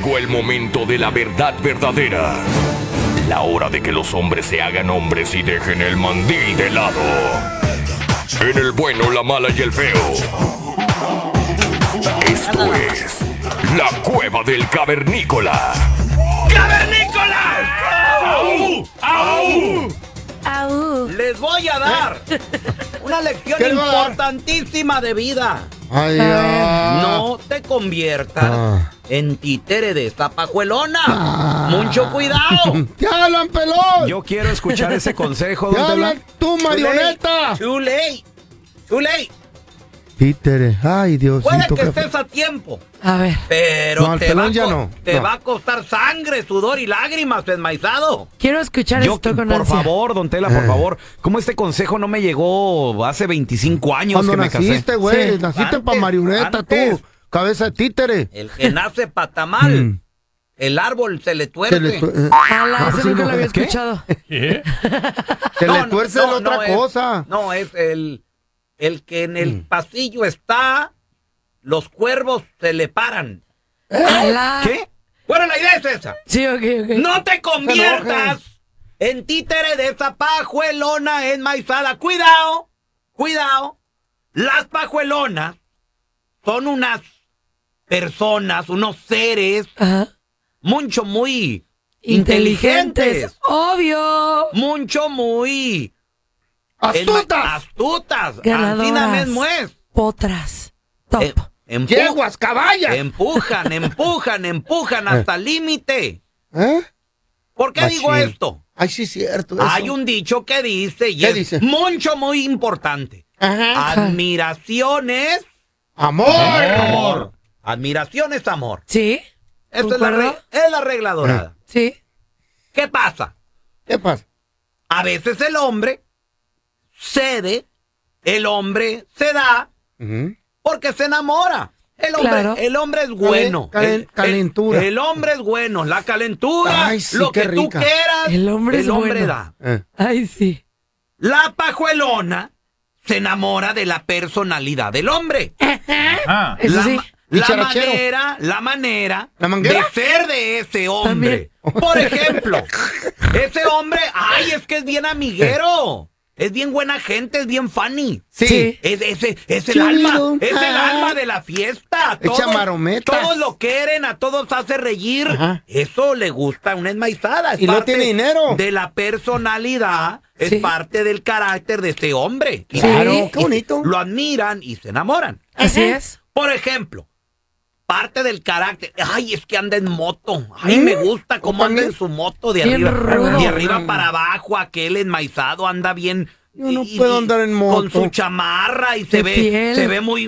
Llegó el momento de la verdad verdadera. La hora de que los hombres se hagan hombres y dejen el mandil de lado. En el bueno, la mala y el feo. Esto es La Cueva del Cavernícola. ¡Cavernícola! ¡Au! ¡Au! ¡Au! Les voy a dar una lección ¿Qué le va a dar? importantísima de vida. Ay, ya. No te conviertas en títere de esta pajuelona. Mucho cuidado. ¡Te hablan, pelón! Yo quiero escuchar ese consejo, ¡Te don Tela. hablan tú, marioneta! Too late. Too late. Títere, ay, Diosito. Puede que qué estés a tiempo, A ver, pero No, al te, va pelón a, ya no. te No. va a costar sangre, sudor y lágrimas, enmaizado. quiero escuchar Yo, esto con por ansia. favor, don Tela, por favor. ¿Cómo este consejo no me llegó hace 25 años Cuando que me casé? naciste, güey, Sí. naciste pa' Antes, marioneta, antes. tú. Cabeza de títere. El que nace patamal, Mm. el árbol se le tuerce. Se le, Ala, ese sí, nunca no, lo había ¿qué? escuchado. se le tuerce la otra es- cosa. No, es el que en el pasillo está, los cuervos se le paran. Ala. ¿Qué? Bueno, la idea es esa. Sí, ok. No te conviertas en títere de esa pajuelona enmaizada. Cuidado, cuidado. Las pajuelonas son unas personas, unos seres Ajá. mucho muy Inteligentes. Obvio. mucho muy ¡Astutas! astutas. Ganadoras. Así mismo es. Potras. Top. ¡Yeguas, caballas! Empujan hasta el límite. ¿Eh? ¿Por qué digo Machín. esto? Ay, sí, es cierto. Eso. Hay un dicho que dice, y ¿Qué es dice? mucho, muy importante. Ajá. Admiraciones, ¡Amor! admiración es amor. ¿Sí? Esta es la, ¿Concuerdo? es la regla dorada. Sí. ¿Qué pasa? ¿Qué pasa? A veces el hombre cede, el hombre se da, Ujú. porque se enamora. Claro. El hombre es bueno. Calentura. El hombre es bueno. La calentura, Ay, sí, lo qué que tú rica. quieras, El hombre es bueno. da. Ay, sí. La pajuelona se enamora de la personalidad del hombre. Eso sí. La manera ¿La manguera? de ser de ese hombre. Por ejemplo, ese hombre, ay, es que es bien amiguero. Es bien buena gente, es bien funny. Sí. Es el Chido. alma, es el Ah. alma de la fiesta. Echa marometas. Todos lo quieren, a todos hace reír. Ajá. Eso le gusta a una enmaizada. Es Y no parte tiene dinero. de la personalidad, es Sí. parte del carácter de ese hombre. Claro, Sí. qué bonito. Lo admiran y se enamoran. Así es. Por ejemplo, parte del carácter. Ay, es que anda en moto. Ay, me gusta cómo anda en su moto de Bien rudo. arriba para abajo. Aquel enmaizado anda bien. Yo no puedo andar en moto. Con su chamarra y De piel. se ve muy